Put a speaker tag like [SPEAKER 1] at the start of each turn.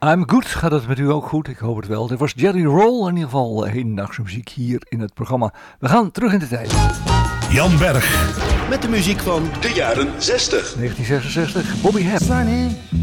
[SPEAKER 1] I'm good, gaat het met u ook goed? Ik hoop het wel. Dit was Jerry Roll, in ieder geval hedendaagse muziek hier in het programma. We gaan terug in de tijd.
[SPEAKER 2] Jan Berg.
[SPEAKER 3] Met de muziek van
[SPEAKER 4] de jaren 60.
[SPEAKER 1] 1966, Bobby Hebb.